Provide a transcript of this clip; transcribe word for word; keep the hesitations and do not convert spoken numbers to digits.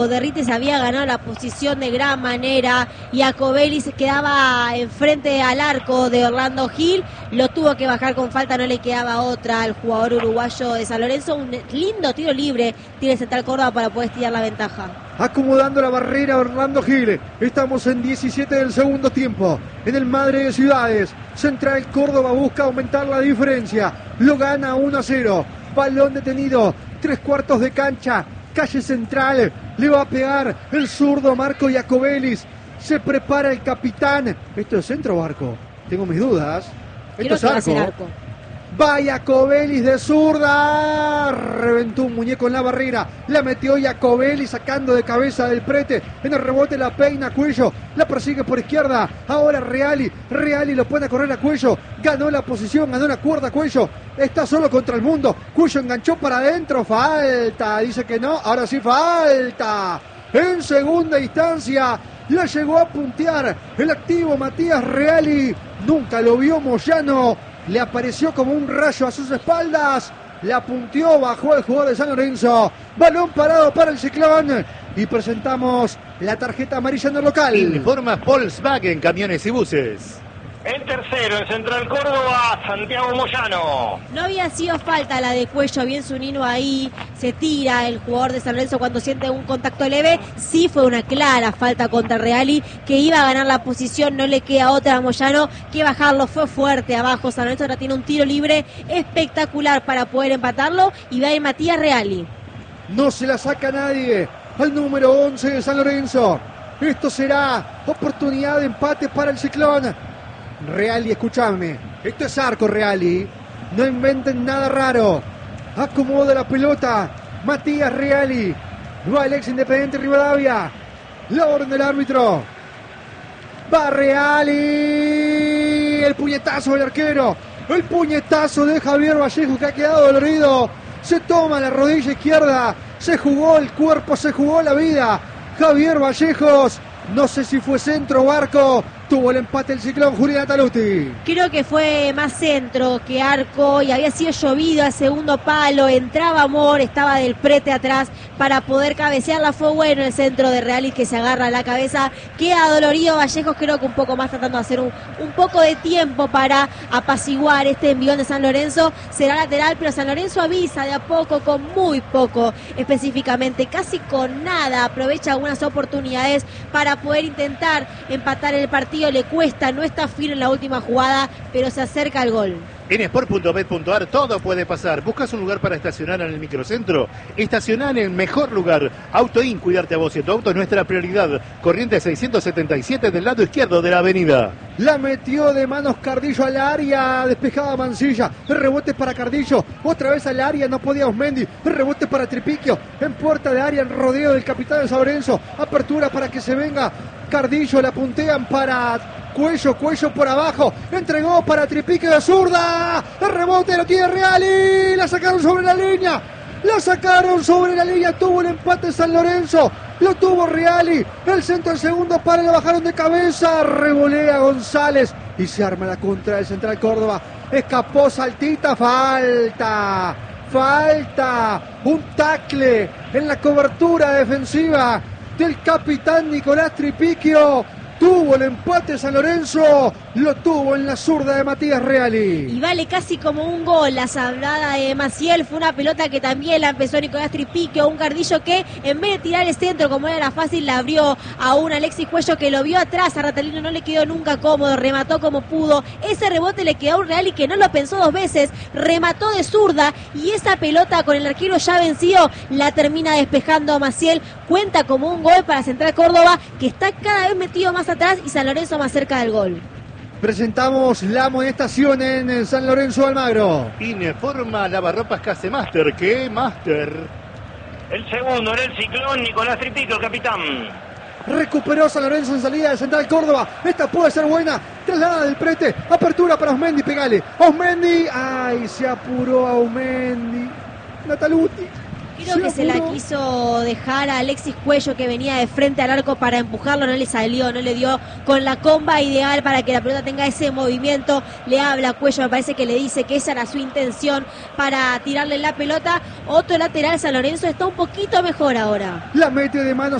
Derrites había ganado la posición de gran manera y Acobelis quedaba enfrente al arco de Orlando Gil, lo tuvo que bajar con falta, no le quedaba otra al jugador uruguayo de San Lorenzo. Un lindo tiro libre tiene Central Córdoba para poder estirar la ventaja. Acomodando la barrera Orlando Gil. Estamos en diecisiete del segundo tiempo. En el Madre de Ciudades. Central Córdoba busca aumentar la diferencia. Lo gana uno a cero. Balón detenido. Tres cuartos de cancha. Calle Central. Le va a pegar el zurdo Marco Iacobelis. Se prepara el capitán. ¿Esto es centro o arco? Tengo mis dudas. Esto es arco. arco. Va Iacobelis de zurda. Reventó un muñeco en la barrera. La metió Iacobelis sacando de cabeza del prete. En el rebote la peina Cuello. La persigue por izquierda. Ahora Reali. Reali lo pone a correr a Cuello. Ganó la posición, ganó la cuerda Cuello. Está solo contra el mundo. Cuello enganchó para adentro. Falta. Dice que no. Ahora sí falta. En segunda instancia. La llegó a puntear el activo Matías Reali. Nunca lo vio Moyano. Le apareció como un rayo a sus espaldas. La punteó, bajó el jugador de San Lorenzo. Balón parado para el Ciclón. Y presentamos la tarjeta amarilla en el local. Informa Volkswagen Camiones y Buses. El tercero en Central Córdoba, Santiago Moyano. No había sido falta la de Cuello, bien Zunino ahí, se tira el jugador de San Lorenzo cuando siente un contacto leve. Sí fue una clara falta contra Reali, que iba a ganar la posición, no le queda otra a Moyano que bajarlo, fue fuerte abajo. San Lorenzo ahora tiene un tiro libre espectacular para poder empatarlo y va a ir Matías Reali. No se la saca nadie al número once de San Lorenzo. Esto será oportunidad de empate para el Ciclón. Reali, escúchame, esto es arco, Reali, no inventen nada raro. Acomoda la pelota Matías Reali. Va el ex Independiente Rivadavia. La orden del árbitro. Va Reali. El puñetazo del arquero. El puñetazo de Javier Vallejo, que ha quedado dolorido. Se toma la rodilla izquierda. Se jugó el cuerpo, se jugó la vida. Javier Vallejos. No sé si fue centro o arco. Tuvo el empate el Ciclón, Julián Talusti. Creo que fue más centro que arco y había sido llovido al segundo palo. Entraba Amor, estaba del prete atrás para poder cabecearla. Fue bueno el centro de Reali que se agarra a la cabeza. Queda dolorido Vallejos, creo que un poco más tratando de hacer un, un poco de tiempo para apaciguar este envión de San Lorenzo. Será lateral, pero San Lorenzo avisa de a poco, con muy poco específicamente, casi con nada. Aprovecha algunas oportunidades para poder intentar empatar el partido. Le cuesta, no está firme en la última jugada, pero se acerca al gol. En sport punto bet punto ar todo puede pasar. ¿Buscas un lugar para estacionar en el microcentro? Estacioná en el mejor lugar. Autoin, cuidarte a vos y a tu auto es nuestra prioridad. Corriente seiscientos setenta y siete del lado izquierdo de la avenida. La metió de manos Cardillo al área, despejada Mancilla. El rebote para Cardillo, otra vez al área, no podía Osmendi. El rebote para Tripiquio, en puerta de área, el rodeo del capitán de San Lorenzo. Apertura para que se venga Cardillo, la puntean para Cuello, Cuello por abajo, entregó para Tripique de zurda, el rebote lo tiene Reali, la sacaron sobre la línea, la sacaron sobre la línea, tuvo el empate San Lorenzo, lo tuvo Reali, el centro, el segundo para, le bajaron de cabeza, revolea González y se arma la contra del Central Córdoba, escapó Saltita, falta, falta, un tackle en la cobertura defensiva del capitán Nicolás Tripiquio. Tuvo el empate San Lorenzo, lo tuvo en la zurda de Matías Reali. Y vale casi como un gol la sablada de Maciel. Fue una pelota que también la empezó Nicolás Tripiquio, un Cardillo que en vez de tirar el centro como era la fácil, la abrió a un Alexis Cuello que lo vio atrás. A Ratalino no le quedó nunca cómodo, remató como pudo. Ese rebote le quedó a un Reali que no lo pensó dos veces, remató de zurda y esa pelota con el arquero ya vencido la termina despejando a Maciel. Cuenta como un gol para Central Córdoba, que está cada vez metido más atrás y San Lorenzo más cerca del gol. Presentamos la amonestación en San Lorenzo Almagro. Informa Lavarropas Case Master. ¿Qué Master? El segundo en el Ciclón, Nicolás Tripiquio, el capitán. Recuperó San Lorenzo en salida de Central Córdoba. Esta puede ser buena. Traslada del prete. Apertura para Osmendi. Pegale. Osmendi. Ay, se apuró a Osmendi. Nataluti. Creo que se la quiso dejar a Alexis Cuello, que venía de frente al arco para empujarlo, no le salió, no le dio con la comba ideal para que la pelota tenga ese movimiento. Le habla a Cuello, me parece que le dice que esa era su intención para tirarle la pelota. Otro lateral, San Lorenzo está un poquito mejor ahora. La mete de mano